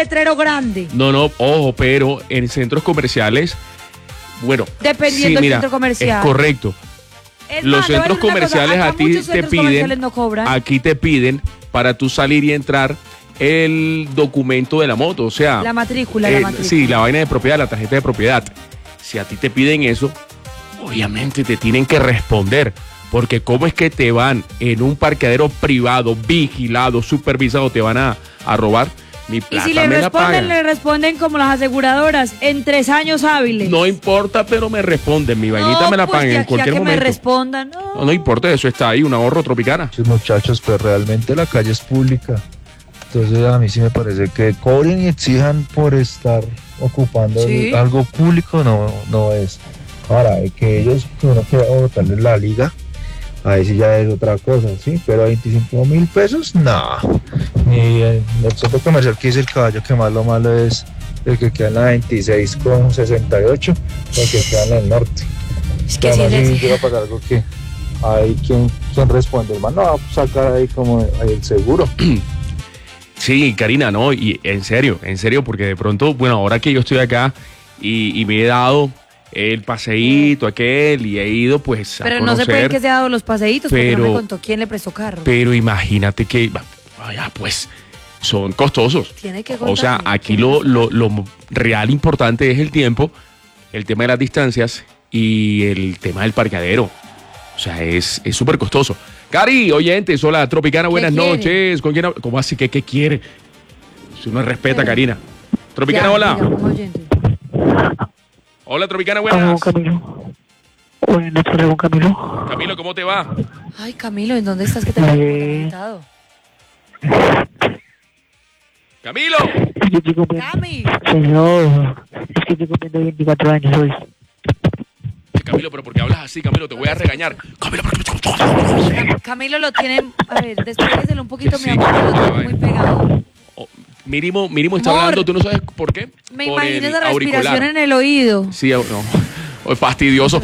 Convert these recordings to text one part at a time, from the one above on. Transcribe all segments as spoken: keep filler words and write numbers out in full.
letrero grande. No, no, ojo, pero en centros comerciales, bueno. Dependiendo sí, del mira, centro comercial. Es correcto. Es Los más, le voy centros decir una cosa, comerciales acá a ti muchos te centros piden, comerciales no cobran. aquí te piden para tú salir y entrar el documento de la moto, o sea. La matrícula, eh, la matrícula. Sí, la vaina de propiedad, la tarjeta de propiedad. Si a ti te piden eso, obviamente te tienen que responder. Porque cómo es que te van en un parqueadero privado, vigilado, supervisado, te van a, a robar. Mi plata y si le me la responden, pagan. le responden como las aseguradoras, en tres años hábiles. No importa, pero me responden. Mi vainita no, me la pues, pagan de en aquí cualquier a que momento. me respondan. No. No, no importa, eso está ahí, un ahorro Tropicana. Muchachos, pues realmente la calle es pública. Entonces a mí sí me parece que cobren y exijan por estar ocupando ¿Sí? algo público, no, no es. Ahora, que ellos, que uno quiera botarles la liga, ahí sí ya es otra cosa, ¿sí? Pero veinticinco mil pesos, no. Y en el centro comercial que dice el caballo, que más lo malo es el que queda en la veintiséis con sesenta y ocho, el que queda en el norte. Es que Además, sí, si sí. llega a pagar algo que hay quien, quien responde, hermano, va a sacar ahí como el seguro. Sí, Karina, no, y en serio, en serio, porque de pronto, bueno, ahora que yo estoy acá y, y me he dado el paseíto aquel y he ido pues a Pero conocer, no se pueden que se ha dado los paseitos porque pero- no me contó quién le prestó carro. pero imagínate que, vaya, pues, son costosos. Tiene que O sea, contarme. aquí lo, lo, lo real importante es el tiempo, el tema de las distancias y el tema del parqueadero. O sea, es es súper costoso. Cari, oyentes, hola, Tropicana, buenas quiere? noches. ¿Con quién hablo? ¿Cómo así que qué quiere? Si uno respeta, ¿Qué? Karina. Tropicana, Ya, hola. digamos, oyente. Hola, Tropicana, Hola, buenas. Camilo. Buenas tardes, don Camilo. Camilo, ¿cómo te va? Ay, Camilo, ¿en dónde estás que te veo como tan Eh. agitado? Camilo. Es que estoy cumpliendo, Cami. señor, es que estoy cumpliendo veinticuatro años hoy. Camilo, pero porque hablas así, Camilo, te voy a regañar. Camilo, Camilo lo tiene, a ver, despégueselo un poquito, Sí, mi amor, que lo ya tiene va. muy pegado. oh, Mínimo, mínimo está Amor. hablando, ¿tú no sabes por qué? Me Por imagino el esa respiración auricular. en el oído. Sí, oh, no. Oh, fastidioso.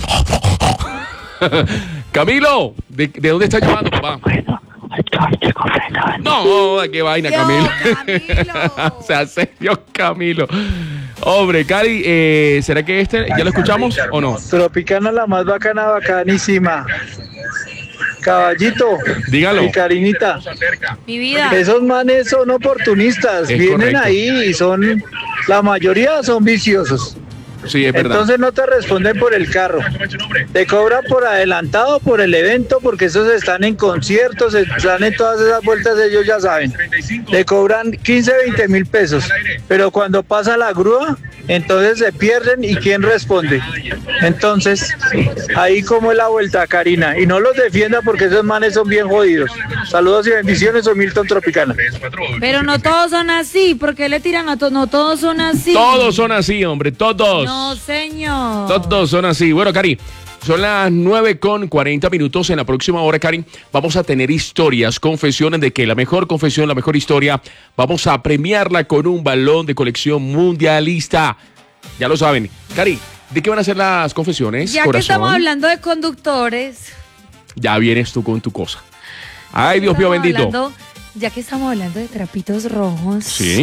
Camilo, ¿de, ¿de dónde estás llamando, papá? Bueno, estoy completamente. No, qué vaina, Dios, Camilo. Camilo. O sea, serio, Camilo. Hombre, Cari, eh, ¿será que este ya lo escuchamos o no? Tropicana la más bacana, bacanísima. Caballito Dígalo. y Karinita, Mi vida. esos manes son oportunistas, Es vienen correcto. ahí y son, la mayoría son viciosos. Sí, es verdad. Entonces no te responden por el carro, te cobran por adelantado por el evento, porque esos están en conciertos, están en todas esas vueltas, ellos ya saben. Te cobran quince, veinte mil pesos, pero cuando pasa la grúa, entonces se pierden y ¿quién responde? Entonces, ahí como es la vuelta, Karina, y no los defienda porque esos manes son bien jodidos. Saludos y bendiciones, soy Milton Tropicana. Pero no todos son así, porque le tiran a todos, no todos son así. Todos son así, hombre, todos. No, señor. Todos son así. Bueno, Cari, son las nueve con cuarenta minutos. En la próxima hora, Cari, vamos a tener historias, confesiones de que la mejor confesión, la mejor historia, vamos a premiarla con un balón de colección mundialista. Ya lo saben. Cari, ¿de qué van a ser las confesiones, Ya que corazón? estamos hablando de conductores. Ya vienes tú con tu cosa. Ay, Dios mío estamos bendito. hablando- ya que estamos hablando de trapitos rojos. Sí.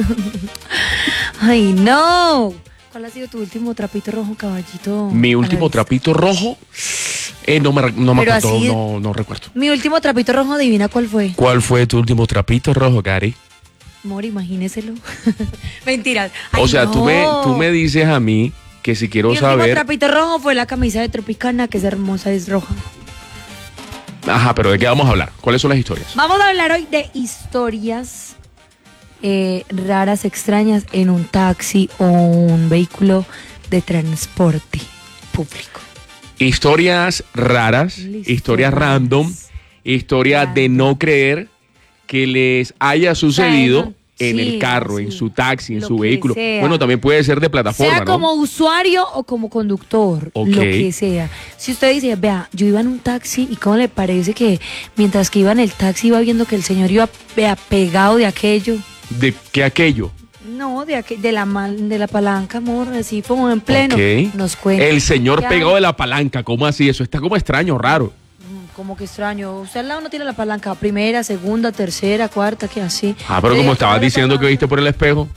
Ay, no. ¿Cuál ha sido tu último trapito rojo, caballito? Mi a la último vista? trapito rojo, eh, no me, re- no me Pero acuerdo, así- no, no recuerdo. Mi último trapito rojo, adivina cuál fue. ¿Cuál fue tu último trapito rojo, Cari? Amor, imagíneselo. Mentiras. O Ay, sea, tú, me, no. tú me dices a mí que si quiero Mi último saber... trapito rojo fue la camisa de Tropicana, que es hermosa, es roja. Ajá, pero ¿de qué vamos a hablar? ¿Cuáles son las historias? Vamos a hablar hoy de historias eh, raras, extrañas en un taxi o un vehículo de transporte público. Historias raras, Listo. historias random, historias de no creer que les haya sucedido Bueno, en sí, el carro, sí. en su taxi, en Lo su que vehículo. sea. Bueno, también puede ser de plataforma, Sea ¿no? como usuario o como conductor, Ok. lo que sea. Si usted dice, vea, yo iba en un taxi y cómo le parece que mientras que iba en el taxi iba viendo que el señor iba vea, pegado de aquello. ¿De qué aquello? No, de, aqu- de, la, mal- de la palanca, amor, así como en pleno. Ok. Nos cuenta. El señor Ya. pegado de la palanca, ¿cómo así? Eso está como extraño, raro. Mm, Como que extraño. Usted al lado no tiene la palanca. Primera, segunda, tercera, cuarta, que así. Ah, pero Yo como digo, estabas ¿cuál es la diciendo que palanca? viste por el espejo.